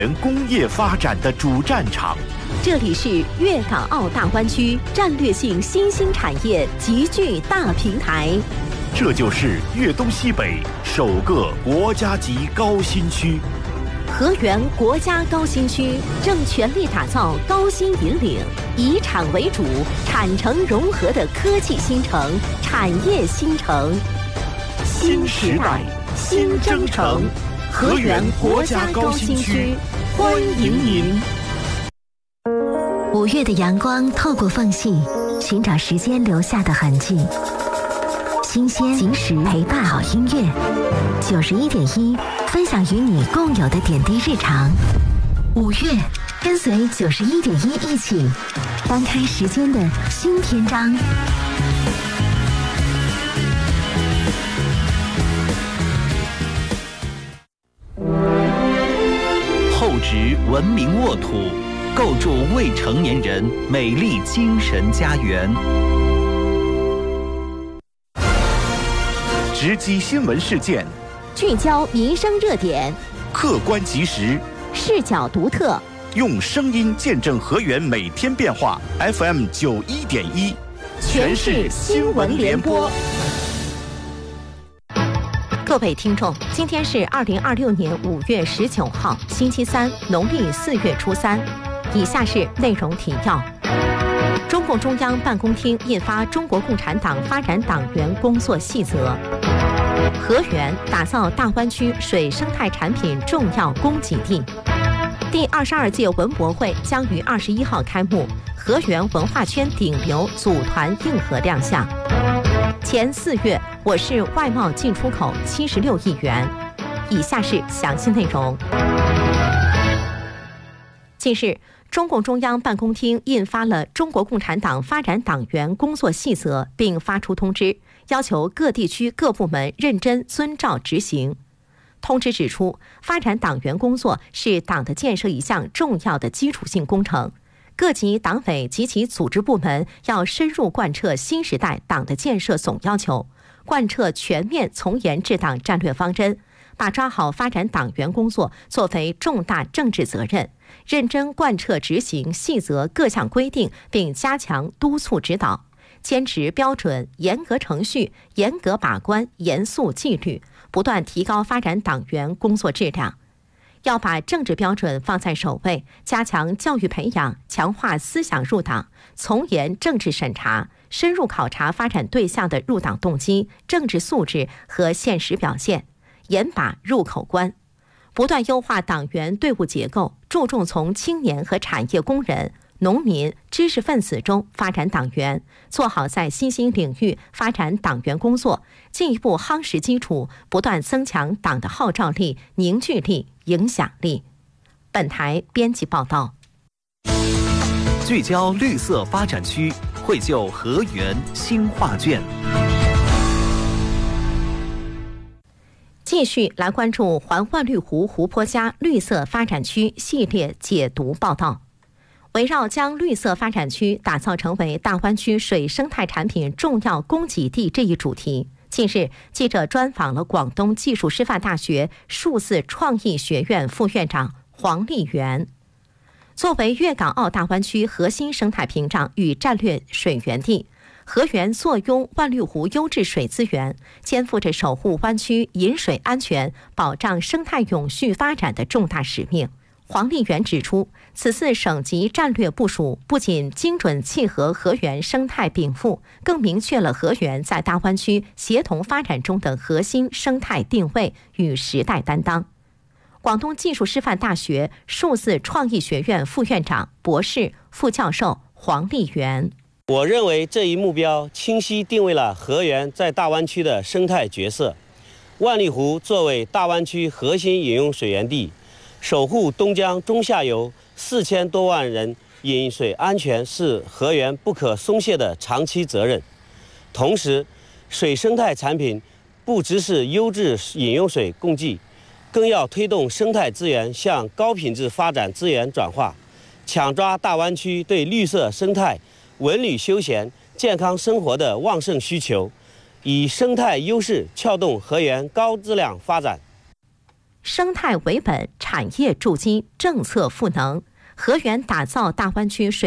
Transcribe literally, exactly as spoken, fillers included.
工业发展的主战场。 这里是粤港澳大湾区战略性新兴产业集聚大平台。 这就是粤东西北首个国家级高新区。 河源国家高新区正全力打造高新引领、以产为主、产城融合的科技新城、产业新城。 新时代，新征程，河源国家高新区，欢迎您。 五月的阳光透过缝隙，寻找时间留下的痕迹。新鲜、及时陪伴好音乐，九十一点一，分享与你共有的点滴日常。五月，跟随九十一点一一起翻开时间的新篇章。 厚植文明沃土，构筑未成年人美丽精神家园。 直击新闻事件， 聚焦民生热点， 客观及时， 视角独特， 用声音见证河源每天变化。F M 九一点一， 全市新闻联播。各位听众，今天是二零二六年五月十九号，星期三，农历四月初三。以下是内容提要：中共中央办公厅印发《中国共产党发展党员工作细则》。河源打造大湾区水生态产品重要供给地。第二十二届文博会将于二十一号开幕，河源文化圈顶流组团硬核亮相。前四月，我市外贸进出口七十六亿元。以下是详细内容。近日，中共中央办公厅印发了《中国共产党发展党员工作细则》，并发出通知，要求各地区各部门认真遵照执行。通知指出，发展党员工作是党的建设一项重要的基础性工程，各级党委及其组织部门要深入贯彻新时代党的建设总要求，贯彻全面从严治党战略方针，把抓好发展党员工作作为重大政治责任，认真贯彻执行细则各项规定，并加强督促指导，坚持标准、严格程序、严格把关、严肃纪律，不断提高发展党员工作质量。要把政治标准放在首位，加强教育培养，强化思想入党，从严政治审查，深入考察发展对象的入党动机、政治素质和现实表现，严把入口关。不断优化党员队伍结构，注重从青年和产业工人、农民、知识分子中发展党员，做好在新兴领域发展党员工作，进一步夯实基础，不断增强党的号召力、凝聚力、影响力。本台编辑报道。 聚焦绿色发展区，绘就河源新画卷。继续来关注环万绿湖湖泊加绿色发展区系列解读报道。围绕将绿色发展区打造成为大湾区水生态产品重要供给地这一主题，近日记者专访了广东技术师范大学数字创意学院副院长黄丽媛。作为粤港澳大湾区核心生态屏障与战略水源地，河源坐拥万绿湖优质水资源，肩负着守护湾区饮水安全、保障生态永续发展的重大使命。黄丽媛指出，此次省级战略部署不仅精准契合河源生态禀赋，更明确了河源在大湾区协同发展中的核心生态定位与时代担当。广东技术师范大学数字创意学院副院长、博士、副教授黄丽媛。 我认为这一目标清晰定位了河源在大湾区的生态角色。万绿湖作为大湾区核心饮用水源地，守护东江中下游四千多万人饮水安全是河源不可松懈的长期责任。同时，水生态产品不只是优质饮用水供给，更要推动生态资源向高品质发展资源转化，抢抓大湾区对绿色生态、文旅休闲、健康生活的旺盛需求，以生态优势撬动河源高质量发展。 生态为本，产业筑基，政策赋能，河源打造大湾区水